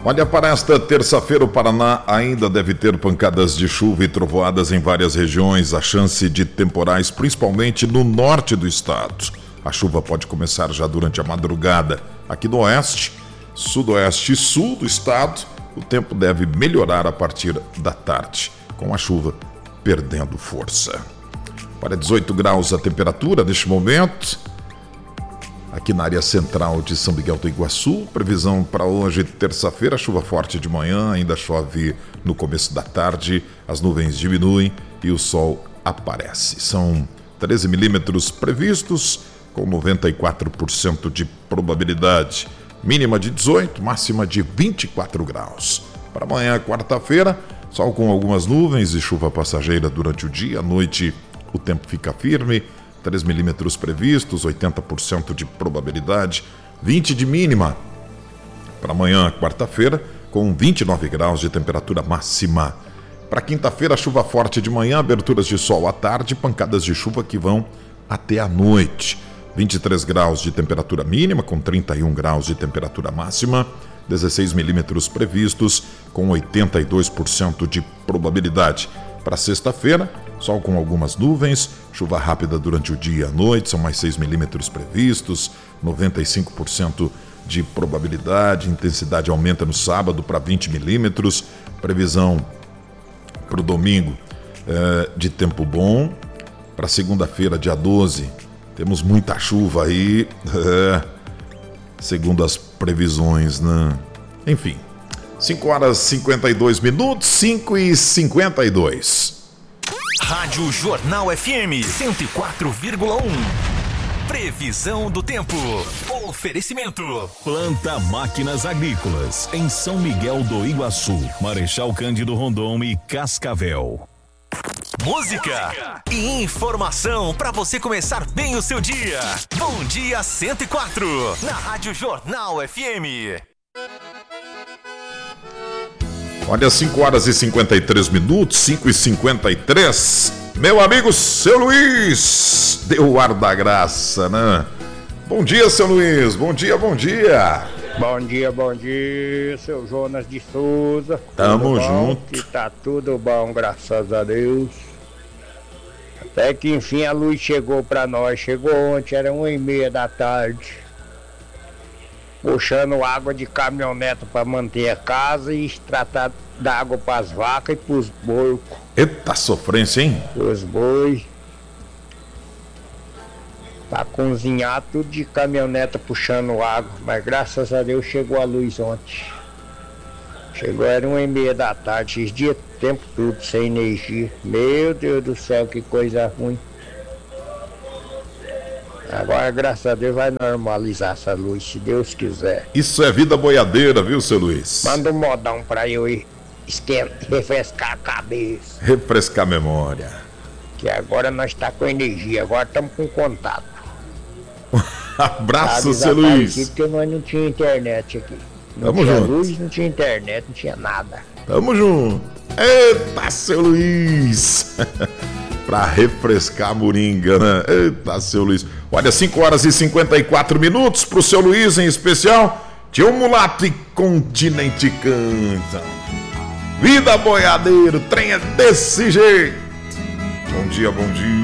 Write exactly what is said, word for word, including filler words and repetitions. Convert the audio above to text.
Olha, para esta terça-feira o Paraná ainda deve ter pancadas de chuva e trovoadas em várias regiões, a chance de temporais principalmente no norte do estado. A chuva pode começar já durante a madrugada. Aqui no oeste, sudoeste e sul do estado, o tempo deve melhorar a partir da tarde, com a chuva perdendo força. Para dezoito graus a temperatura neste momento, aqui na área central de São Miguel do Iguaçu. Previsão para hoje, terça-feira, chuva forte de manhã, ainda chove no começo da tarde, as nuvens diminuem e o sol aparece. São treze milímetros previstos, com noventa e quatro por cento de probabilidade. Mínima de dezoito, máxima de vinte e quatro graus. Para amanhã, quarta-feira, sol com algumas nuvens e chuva passageira durante o dia. À noite, o tempo fica firme. três milímetros previstos, oitenta por cento de probabilidade, vinte de mínima. Para amanhã, quarta-feira, com vinte e nove graus de temperatura máxima. Para quinta-feira, chuva forte de manhã, aberturas de sol à tarde, pancadas de chuva que vão até a noite. vinte e três graus de temperatura mínima, com trinta e um graus de temperatura máxima. dezesseis milímetros previstos, com oitenta e dois por cento de probabilidade. Para sexta-feira, sol com algumas nuvens, chuva rápida durante o dia e a noite, são mais seis milímetros previstos, noventa e cinco por cento de probabilidade, intensidade aumenta no sábado para vinte milímetros, previsão para o domingo é, de tempo bom. Para segunda-feira, dia doze, temos muita chuva aí, é, segundo as previsões, né? Enfim, cinco horas e cinquenta e dois minutos, cinco e cinquenta e dois. Rádio Jornal F M cento e quatro vírgula um. Previsão do tempo. Oferecimento. Planta Máquinas Agrícolas em São Miguel do Iguaçu, Marechal Cândido Rondon e Cascavel. Música e informação para você começar bem o seu dia. Bom Dia cento e quatro na Rádio Jornal F M. Olha, cinco horas e cinquenta e três minutos, cinco e cinquenta e três. Meu amigo seu Luiz, deu o ar da graça, né? Bom dia, seu Luiz, bom dia, bom dia. Bom dia, bom dia, seu Jonas de Souza. Tamo junto. E tá tudo bom, graças a Deus. Até que enfim a luz chegou pra nós, chegou ontem, era uma e meia da tarde. Puxando água de caminhonete para manter a casa e tratar da água para as vacas e para os bois. Eita sofrência, hein? Os bois. Para cozinhar tudo de caminhonete puxando água. Mas graças a Deus chegou a luz ontem. Chegou, era uma e meia da tarde, esses dias tempo tudo sem energia. Meu Deus do céu, que coisa ruim. Agora, graças a Deus, vai normalizar essa luz, se Deus quiser. Isso é vida boiadeira, viu, seu Luiz? Manda um modão pra eu ir esquentar, refrescar a cabeça. Refrescar a memória. Que agora nós tá com energia, agora estamos com contato. Abraço, seu Luiz. Porque nós não tinha internet aqui. Não Tamo tinha junto. luz, não tinha internet, não tinha nada. Tamo junto. Eita, seu Luiz. Pra refrescar a moringa, né? Eita, seu Luiz. Olha, cinco horas e cinquenta e quatro minutos pro seu Luiz em especial. Tio Mulato e Continente cantam. Vida boiadeiro, trem é desse jeito. Bom dia, bom dia.